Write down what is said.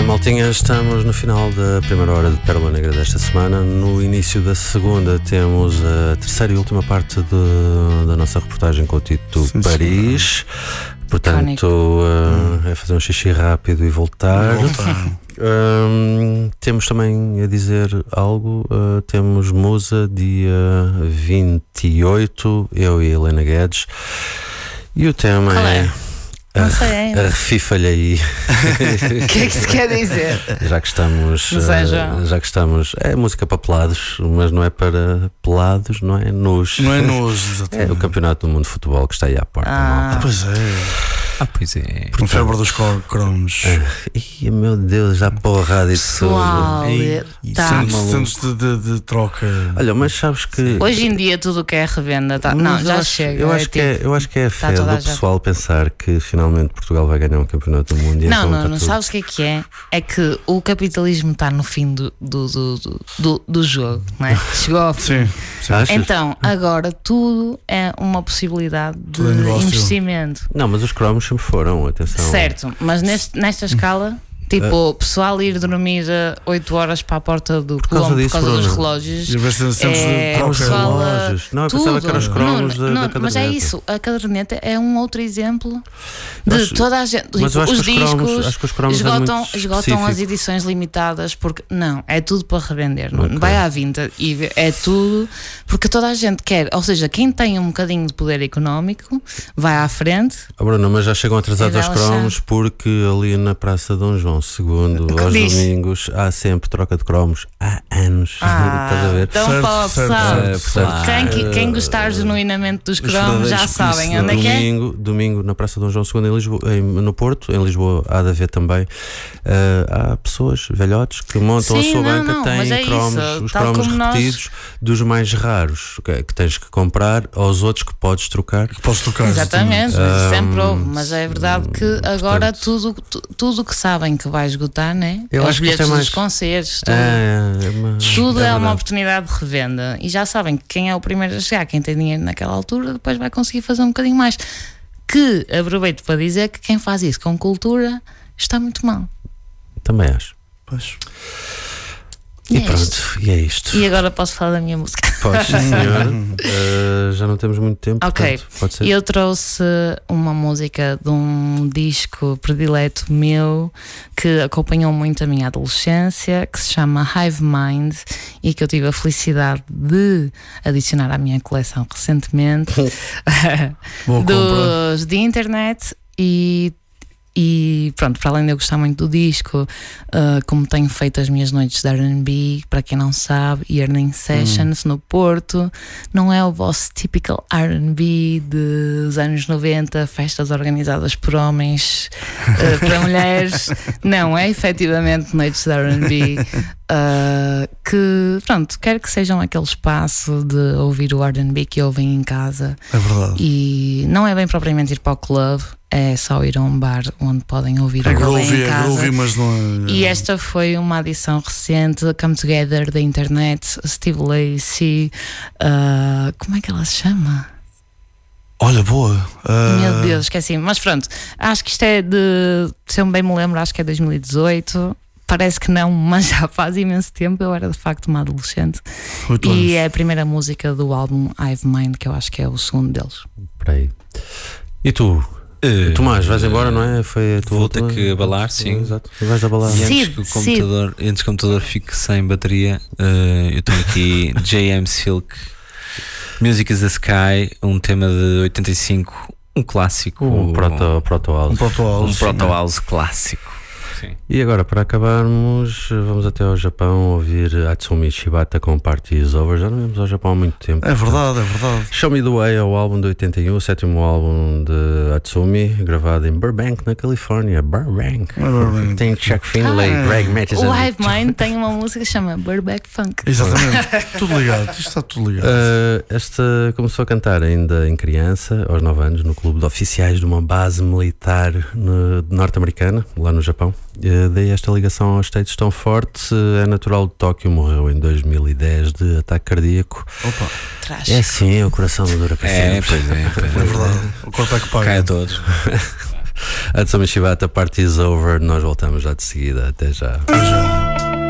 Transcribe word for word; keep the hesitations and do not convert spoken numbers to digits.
bem, maltinha, estamos no final da primeira hora de Pérola Negra desta semana. No início da segunda temos a terceira e última parte de, da nossa reportagem com o Tito Sim, Paris. Portanto, uh, é fazer um xixi rápido e voltar. um, temos também a dizer algo. Uh, temos Musa, dia vinte e oito, eu e Helena Guedes. E o tema Qual é? é Não sei ainda. Refifalha aí. O que é que se quer dizer? Já que estamos. Uh, já que estamos. É música para pelados, mas não é para pelados, não é nos. Não é nos, exatamente. É o Campeonato do Mundo de Futebol que está aí à porta. Ah, malta. Pois é. Ah, pois é. Por febre dos cromos. Ih, meu Deus, já porrada isso Pessoal, tudo. tá. Sentes de, de, de troca. Olha, mas sabes que. Hoje em dia tudo o que é revenda tá... Não, Mas já eu acho, chega. Eu é acho, tipo... que é, eu acho que é a Tá fé do toda a pessoal pensar que finalmente Portugal vai ganhar um campeonato do mundo. E Não, então não, tá não tudo... sabes o que é que é? É que o capitalismo está no fim do, do, do, do, do jogo, não é? Chegou ao fim. Sim, sim. Achas? Então, agora tudo é uma possibilidade de Tudo é negócio. investimento. Não, mas os cromos sempre foram, atenção. Certo, mas neste, nesta escala, tipo, o pessoal ir dormir oito horas para a porta do causa Colombo disso, por causa dos Bruno. relógios. E ver se sentes É, de troca. o pessoal, relógios. Não, eu tudo. pensava que eram os cromos Não, da, não, da mas é caderneta. isso, a caderneta é um outro exemplo de Eu acho- toda a gente. mas eu Tipo, acho os que os cromos- discos acho que os cromos é esgotam, muito esgotam as específico. edições limitadas porque não, é tudo para revender. Não Ok. vai à vinta e vê- é tudo porque toda a gente quer. Ou seja, quem tem um bocadinho de poder económico vai à frente. Oh, Bruno, mas já chegam atrasados É aos relaxar. cromos porque ali na Praça Dom João segundo, Que aos diz? domingos, há sempre troca de cromos. Há anos. Ah, Estás a ver? então Certo, para o certo, pessoal, certo, certo. quem, que- quem gostar genuinamente dos cromos já verdadeiros sabem onde é que é. Domingo, domingo na Praça Dom João segundo em Lisboa, em- no Porto, em Lisboa há de haver também. Ah, há pessoas, velhotes, que montam a Sim, sua não, banca, não, mas têm é cromos, isso, os tal cromos como nós- repetidos dos mais raros, que, que tens que comprar, aos outros que podes trocar. Posso trocar. Exatamente, Ah, sempre houve, mas é verdade que agora portanto- tudo tu- tudo que sabem que vai esgotar, né? Eu Os acho que isto bilhetes é mais- dos concertos, tudo, É, é uma, tudo é, uma verdade. oportunidade de revenda e já sabem que quem é o primeiro a chegar, quem tem dinheiro naquela altura, depois vai conseguir fazer um bocadinho mais. Que aproveito para dizer que quem faz isso com cultura está muito mal. Também acho. Pois. E, E é pronto, isto. e é isto. E agora posso falar da minha música. Pode, sim, senhor. Uh, já não temos muito tempo. Ok, portanto, pode ser. e eu trouxe uma música de um disco predileto meu que acompanhou muito a minha adolescência, que se chama Hive Mind e que eu tive a felicidade de adicionar à minha coleção recentemente Boa compra. dos de internet e E pronto, para além de eu gostar muito do disco, uh, como tenho feito as minhas noites de R and B, para quem não sabe, Earning Sessions hum. no Porto, não é o vosso typical R and B dos anos noventa, festas organizadas por homens uh, para mulheres. Não, é efetivamente noites de R and B. Uh, que pronto, quero que sejam aquele espaço de ouvir o R and B que ouvem em casa. É verdade. E não é bem propriamente ir para o clube, é só ir a um bar onde podem ouvir é o rolê groovy, em casa. É groovy, mas não é... E esta foi uma adição recente, Come Together da internet, Steve Lacy, uh, como é que ela se chama? Olha, boa. Uh... Meu Deus, esqueci. Mas pronto, acho que isto é de, se eu bem me lembro, acho que é dois mil e dezoito. Parece que não, mas já faz imenso tempo. Eu era de facto uma adolescente. Muito e anos. é a primeira música do álbum Hive Mind, que eu acho que é o segundo deles. Espera aí. E tu? Uh, Tomás, vais embora, não é? Foi a tua Vou ter última? que abalar, sim. Exato. Vais abalar. E antes Cid, que o computador, antes que o computador fique sem bateria, uh, eu tenho aqui J M Silk, Music is the Sky, um tema de oitenta e cinco, um clássico. Um proto, proto house. Um proto house. Um proto house clássico. Sim. E agora, para acabarmos, vamos até ao Japão ouvir Hatsumi Shibata com Party is Over. Já não vamos ao Japão há muito tempo. É verdade, é verdade. Show Me the Way é o álbum de oitenta e um, o sétimo álbum de Hatsumi, gravado em Burbank, na Califórnia. Burbank. Burbank. Tem Chuck Finlay, Ah, Greg Mattison. O Hive Mind tem uma música que chama Burbank Funk. Exatamente. Tudo ligado. Isto está tudo ligado. Uh, esta começou a cantar ainda em criança, aos nove anos, no clube de oficiais de uma base militar no, norte-americana, lá no Japão. Uh, daí esta ligação aos States tão forte. Uh, é natural de Tóquio, morreu em dois mil e dez de ataque cardíaco. Opa. Trágico. É assim, o coração não dura para É, sempre. pois é. Pois É verdade. O corpo é que paga. Cai a todos. Atsumi Shibata, Party's Over. Nós voltamos já de seguida. Até já. Até já.